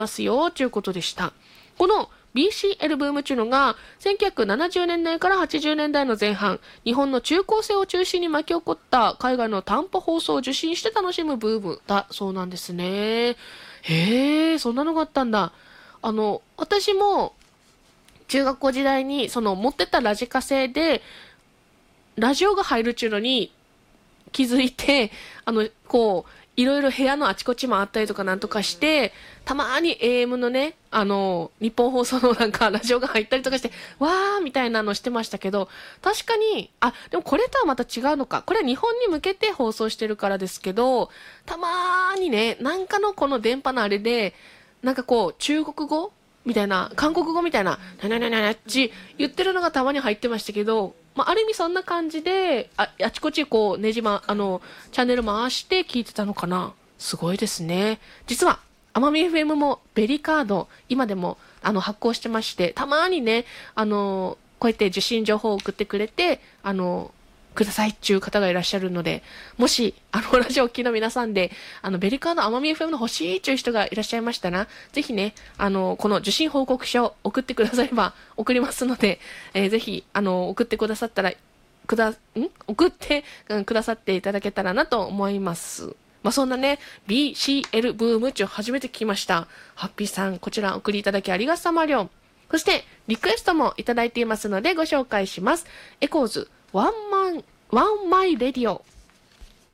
ますよ、ということでした。この BCL ブームというのが、1970年代から80年代の前半、日本の中高生を中心に巻き起こった海外の短波放送を受信して楽しむブームだそうなんですね。へえ、そんなのがあったんだ。私も中学校時代に、持ってたラジカセで、ラジオが入るっていうのに気づいて、いろいろ部屋のあちこち回ったりとかなんとかして、たまに AM のね、日本放送のなんかラジオが入ったりとかして、わーみたいなのしてましたけど、確かに、でもこれとはまた違うのか。これは日本に向けて放送してるからですけど、たまーにね、なんかのこの電波のあれで、なんか中国語みたいな、韓国語みたいな、なっち言ってるのがたまに入ってましたけど、ある意味そんな感じで、あちこちチャンネル回して聞いてたのかな。すごいですね。実は、奄美 FM もベリカード、今でも、発行してまして、たまにね、こうやって受信情報を送ってくれて、くださいっていう方がいらっしゃるので、もし、ラジオを聴きの皆さんで、ベリカード奄美 FM の欲しいっていう人がいらっしゃいましたら、ぜひね、この受信報告書を送ってくだされば送りますので、ぜひ、送ってくださったら、送ってくださっていただけたらなと思います。そんなね、BCL ブーム中初めて聞きました。ハッピーさん、こちら送りいただきありがさまりょん。そして、リクエストもいただいていますのでご紹介します。エコーズ、ワンマイレディオ。